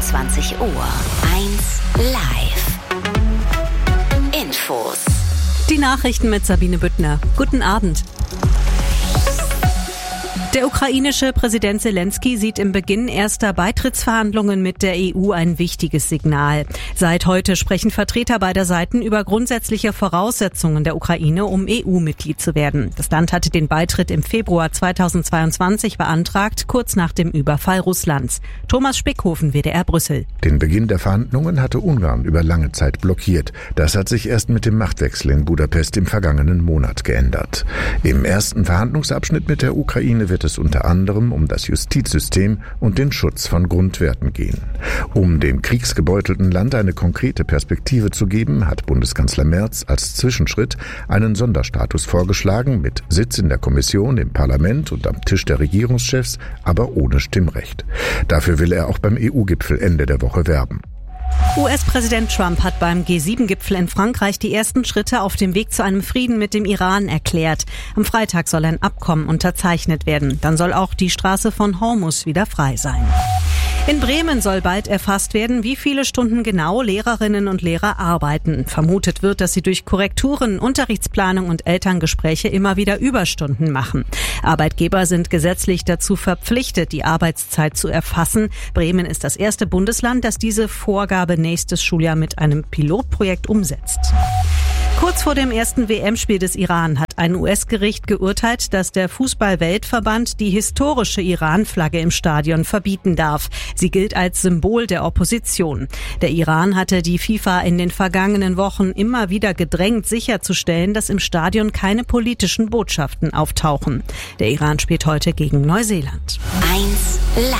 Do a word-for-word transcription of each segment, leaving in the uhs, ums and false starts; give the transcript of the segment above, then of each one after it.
zweiundzwanzig Uhr. eins live. Infos. Die Nachrichten mit Sabine Büttner. Guten Abend. Der ukrainische Präsident Zelensky sieht im Beginn erster Beitrittsverhandlungen mit der E U ein wichtiges Signal. Seit heute sprechen Vertreter beider Seiten über grundsätzliche Voraussetzungen der Ukraine, um E U-Mitglied zu werden. Das Land hatte den Beitritt im Februar zweitausendzweiundzwanzig beantragt, kurz nach dem Überfall Russlands. Thomas Spickhofen, W D R Brüssel. Den Beginn der Verhandlungen hatte Ungarn über lange Zeit blockiert. Das hat sich erst mit dem Machtwechsel in Budapest im vergangenen Monat geändert. Im ersten Verhandlungsabschnitt mit der Ukraine wird es unter anderem um das Justizsystem und den Schutz von Grundwerten gehen. Um dem kriegsgebeutelten Land eine konkrete Perspektive zu geben, hat Bundeskanzler Merz als Zwischenschritt einen Sonderstatus vorgeschlagen, mit Sitz in der Kommission, im Parlament und am Tisch der Regierungschefs, aber ohne Stimmrecht. Dafür will er auch beim E U-Gipfel Ende der Woche werben. U S-Präsident Trump hat beim G sieben Gipfel in Frankreich die ersten Schritte auf dem Weg zu einem Frieden mit dem Iran erklärt. Am Freitag soll ein Abkommen unterzeichnet werden. Dann soll auch die Straße von Hormuz wieder frei sein. In Bremen soll bald erfasst werden, wie viele Stunden genau Lehrerinnen und Lehrer arbeiten. Vermutet wird, dass sie durch Korrekturen, Unterrichtsplanung und Elterngespräche immer wieder Überstunden machen. Arbeitgeber sind gesetzlich dazu verpflichtet, die Arbeitszeit zu erfassen. Bremen ist das erste Bundesland, das diese Vorgabe nächstes Schuljahr mit einem Pilotprojekt umsetzt. Kurz vor dem ersten W M-Spiel des Iran hat ein U S-Gericht geurteilt, dass der Fußball-Weltverband die historische Iran-Flagge im Stadion verbieten darf. Sie gilt als Symbol der Opposition. Der Iran hatte die FIFA in den vergangenen Wochen immer wieder gedrängt, sicherzustellen, dass im Stadion keine politischen Botschaften auftauchen. Der Iran spielt heute gegen Neuseeland. eins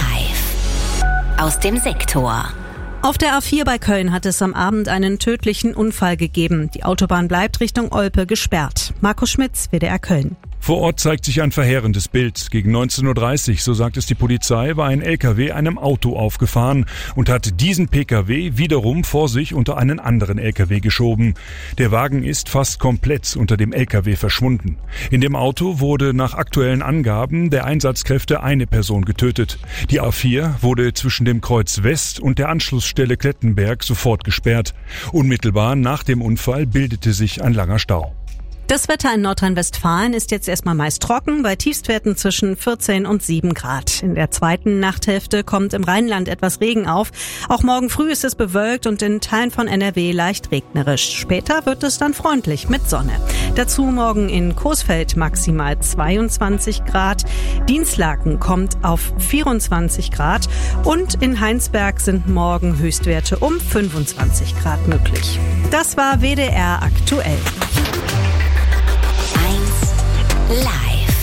live. Aus dem Sektor. Auf der A vier bei Köln hat es am Abend einen tödlichen Unfall gegeben. Die Autobahn bleibt Richtung Olpe gesperrt. Markus Schmitz, W D R Köln. Vor Ort zeigt sich ein verheerendes Bild. Gegen neunzehn Uhr dreißig, so sagt es die Polizei, war ein L K W einem Auto aufgefahren und hat diesen P K W wiederum vor sich unter einen anderen L K W geschoben. Der Wagen ist fast komplett unter dem L K W verschwunden. In dem Auto wurde nach aktuellen Angaben der Einsatzkräfte eine Person getötet. Die A vier wurde zwischen dem Kreuz West und der Anschlussstelle Klettenberg sofort gesperrt. Unmittelbar nach dem Unfall bildete sich ein langer Stau. Das Wetter in Nordrhein-Westfalen ist jetzt erstmal meist trocken, bei Tiefstwerten zwischen vierzehn und sieben Grad. In der zweiten Nachthälfte kommt im Rheinland etwas Regen auf. Auch morgen früh ist es bewölkt und in Teilen von N R W leicht regnerisch. Später wird es dann freundlich mit Sonne. Dazu morgen in Coesfeld maximal zweiundzwanzig Grad. Dienstlaken kommt auf vierundzwanzig Grad und in Heinsberg sind morgen Höchstwerte um fünfundzwanzig Grad möglich. Das war W D R aktuell. Live.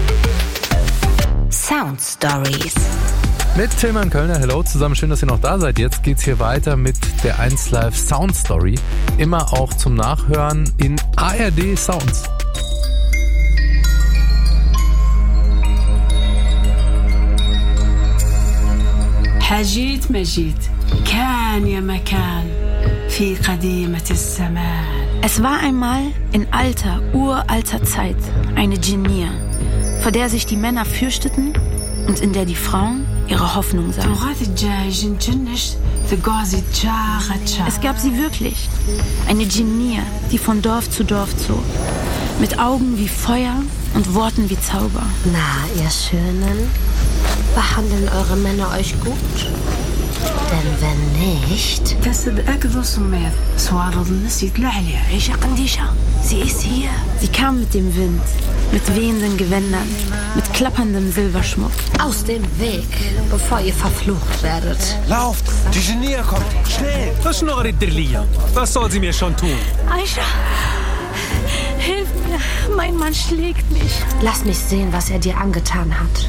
Sound Stories. Mit Tilman Kölner, hello zusammen, schön, dass ihr noch da seid. Jetzt geht's hier weiter mit der eins Live Sound Story. Immer auch zum Nachhören in A R D Sounds. حجيت مجيت كان يا مكان في قديمة الزمان. Es war einmal in alter, uralter Zeit eine Dschinnia, vor der sich die Männer fürchteten und in der die Frauen ihre Hoffnung sahen. Es gab sie wirklich, eine Dschinnia, die von Dorf zu Dorf zog, mit Augen wie Feuer und Worten wie Zauber. Na, ihr Schönen, behandeln eure Männer euch gut? Denn wenn nicht... Sie ist hier. Sie kam mit dem Wind, mit wehenden Gewändern, mit klapperndem Silberschmuck. Aus dem Weg, bevor ihr verflucht werdet. Lauft, die Dschinnia kommt, schnell! Was soll sie mir schon tun? Aisha, hilf mir, mein Mann schlägt mich. Lass mich sehen, was er dir angetan hat.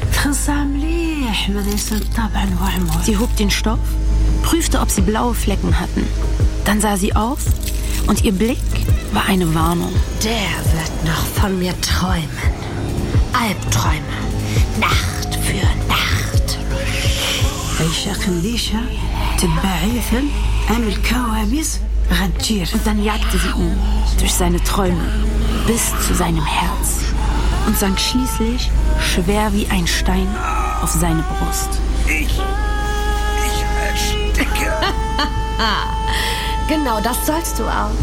Sie hob den Stoff, prüfte, ob sie blaue Flecken hatten. Dann sah sie auf und ihr Blick war eine Warnung. Der wird noch von mir träumen. Albträume. Nacht für Nacht. Und dann jagte sie ihn durch seine Träume bis zu seinem Herz und sank schließlich schwer wie ein Stein auf seine Brust. Ich, ich werde sterben. Genau, das sollst du auch.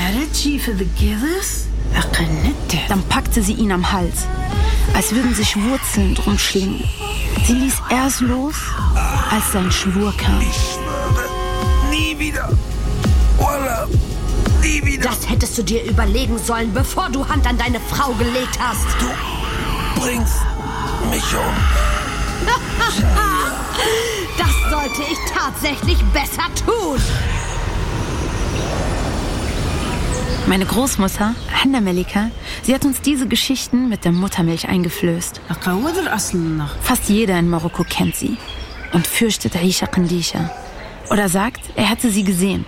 Dann packte sie ihn am Hals, als würden sich Wurzeln drum schlingen. Sie ließ erst los, als sein Schwur kam. Ich schwöre, nie wieder. Wallah, nie wieder. Das hättest du dir überlegen sollen, bevor du Hand an deine Frau gelegt hast. Du bringst mich um. Das sollte ich tatsächlich besser tun. Meine Großmutter, Hanna Melika, sie hat uns diese Geschichten mit der Muttermilch eingeflößt. Fast jeder in Marokko kennt sie und fürchtet Aisha Kandisha. Oder sagt, er hätte sie gesehen.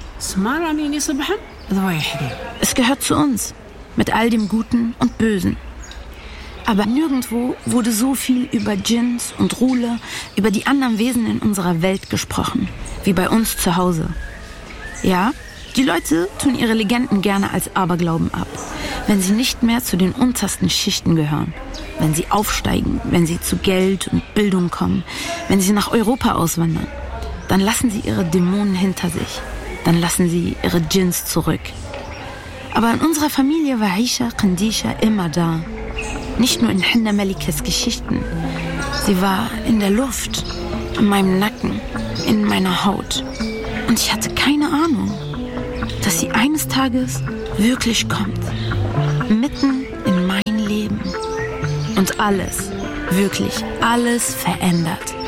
Es gehört zu uns, mit all dem Guten und Bösen. Aber nirgendwo wurde so viel über Djinns und Rule, über die anderen Wesen in unserer Welt gesprochen, wie bei uns zu Hause. Ja, die Leute tun ihre Legenden gerne als Aberglauben ab, wenn sie nicht mehr zu den untersten Schichten gehören, wenn sie aufsteigen, wenn sie zu Geld und Bildung kommen, wenn sie nach Europa auswandern. Dann lassen sie ihre Dämonen hinter sich, dann lassen sie ihre Djinns zurück. Aber in unserer Familie war Aisha Kandisha immer da. Nicht nur in Hanna Melikas Geschichten. Sie war in der Luft, in meinem Nacken, in meiner Haut. Und ich hatte keine Ahnung, dass sie eines Tages wirklich kommt. Mitten in mein Leben. Und alles, wirklich alles verändert.